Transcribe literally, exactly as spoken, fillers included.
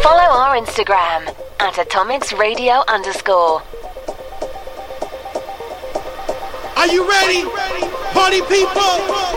Follow our Instagram at Atomics Radio underscore. Are you ready? Party people!